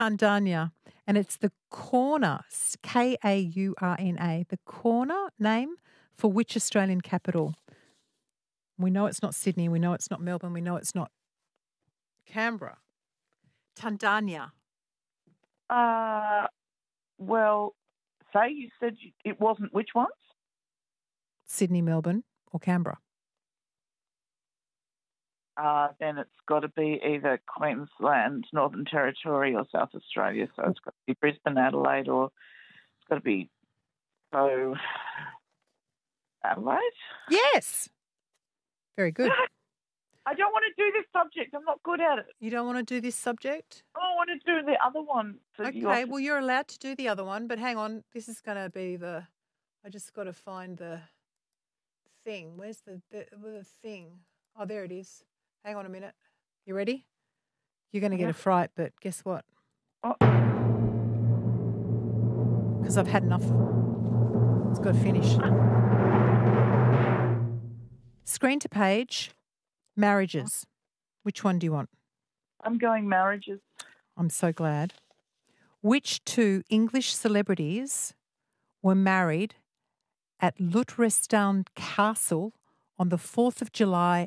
Tandanya. And it's the corner, Kaurna, the corner name for which Australian capital? We know it's not Sydney. We know it's not Melbourne. We know it's not Canberra. Tandanya. Well, say you said it wasn't which ones? Sydney, Melbourne or Canberra. Then it's got to be either Queensland, Northern Territory or South Australia. So it's got to be Brisbane, Adelaide, or it's got to be Adelaide? Yes. Very good. I don't want to do this subject. I'm not good at it. You don't want to do this subject? I want to do the other one. Okay, well, you're allowed to do the other one, but hang on. This is going to be I just got to find the thing. Where's the thing? Oh, there it is. Hang on a minute. You ready? You're going to get a fright, but guess what? Because I've had enough. It's got to finish. Screen to page, marriages. Which one do you want? I'm going marriages. I'm so glad. Which two English celebrities were married at Luthrestown Castle on the 4th of July,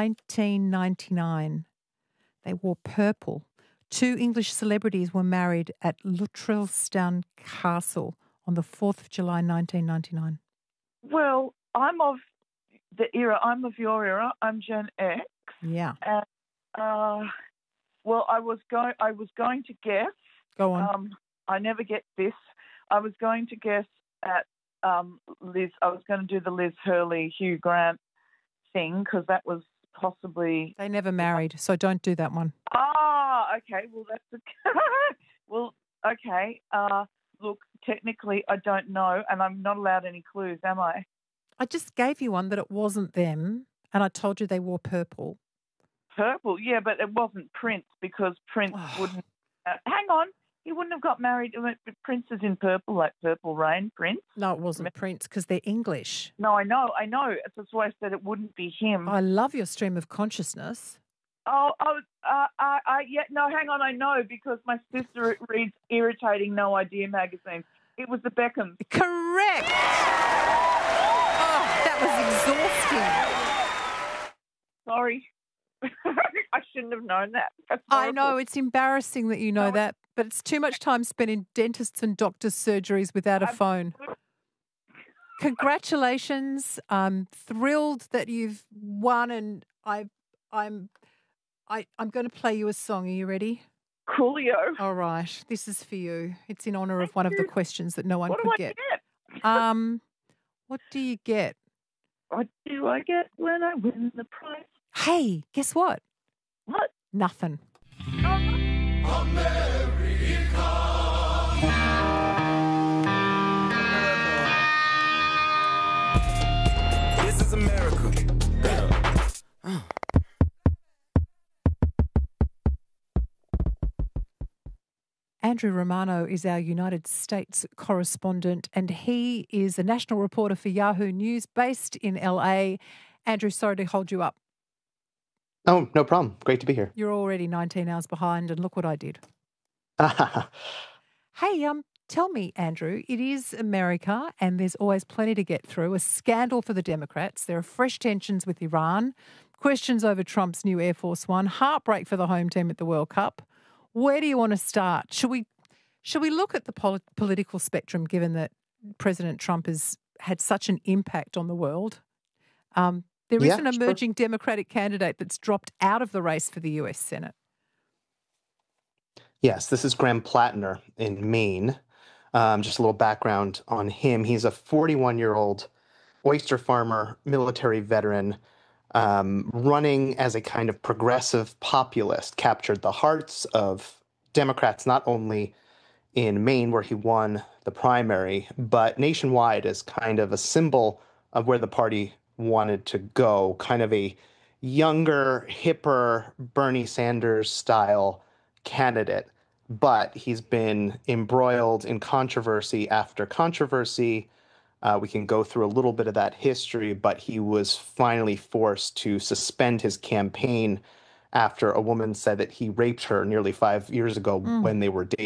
1999? They wore purple. Two English celebrities were married at Luthrestown Castle on the 4th of July, 1999. Well, I'm of the era. I'm of your era. I'm Gen X. Yeah. And, well, I was going to guess. Go on. I never get this. I was going to guess at Liz. I was going to do the Liz Hurley, Hugh Grant thing because that was possibly. They never married, so don't do that one. Okay. Well, that's well, okay. Look, technically, I don't know, and I'm not allowed any clues, am I? I just gave you one that it wasn't them, and I told you they wore purple. Purple, yeah, but it wasn't Prince because Prince wouldn't. Hang on, he wouldn't have got married. Prince is in purple, like Purple Rain. Prince. No, it wasn't Prince because they're English. No, I know. That's why I said it wouldn't be him. I love your stream of consciousness. Yeah, no, hang on, I know because my sister reads irritating No Idea magazine. It was the Beckhams. Correct. Oh, that was exhausting. Sorry. I shouldn't have known that. I know, it's embarrassing that you know that, but it's too much time spent in dentists' and doctors' surgeries without a phone. Congratulations. I'm thrilled that you've won, and I'm going to play you a song. Are you ready? Coolio. All right. This is for you. It's in honour of one of the questions that no one could get. What do I get? What do you get? What do I get when I win the prize? Hey, guess what? What? Nothing. This is America. Andrew Romano is our United States correspondent, and he is a national reporter for Yahoo News based in LA. Andrew, sorry to hold you up. Oh, no problem. Great to be here. You're already 19 hours behind, and look what I did. Hey, tell me, Andrew, it is America, and there's always plenty to get through. A scandal for the Democrats. There are fresh tensions with Iran, questions over Trump's new Air Force One, heartbreak for the home team at the World Cup. Where do you want to start? Should we look at the political spectrum, given that President Trump has had such an impact on the world? There is an emerging Democratic candidate that's dropped out of the race for the US Senate. Yes, this is Graham Plattner in Maine. Just a little background on him. He's a 41-year-old oyster farmer, military veteran, running as a kind of progressive populist, captured the hearts of Democrats, not only in Maine, where he won the primary, but nationwide as kind of a symbol of where the party wanted to go, kind of a younger, hipper, Bernie Sanders style candidate. But he's been embroiled in controversy after controversy. We can go through a little bit of that history, but he was finally forced to suspend his campaign after a woman said that he raped her nearly 5 years ago when they were dating.